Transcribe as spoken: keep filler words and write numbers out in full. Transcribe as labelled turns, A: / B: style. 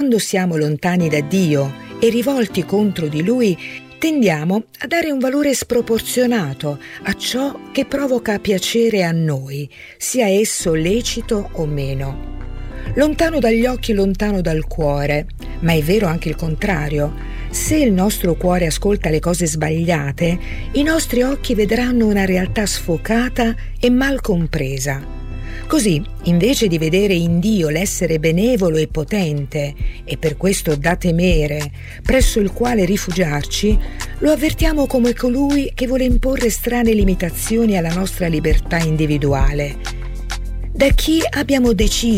A: Quando siamo lontani da Dio e rivolti contro di Lui, tendiamo a dare un valore sproporzionato a ciò che provoca piacere a noi, sia esso lecito o meno. Lontano dagli occhi e lontano dal cuore, ma è vero anche il contrario. Se il nostro cuore ascolta le cose sbagliate, i nostri occhi vedranno una realtà sfocata e mal compresa. Così, invece di vedere in Dio l'essere benevolo e potente, e per questo da temere, presso il quale rifugiarci, lo avvertiamo come colui che vuole imporre strane limitazioni alla nostra libertà individuale. Da chi abbiamo deciso